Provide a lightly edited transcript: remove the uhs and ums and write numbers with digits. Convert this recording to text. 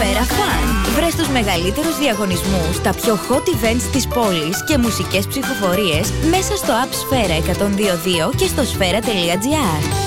Σφαίρα Fun. Βρες τους μεγαλύτερους διαγωνισμούς, τα πιο hot events της πόλης και μουσικές ψηφοφορίες μέσα στο app Σφαίρα 102.2 και στο σφαίρα.gr.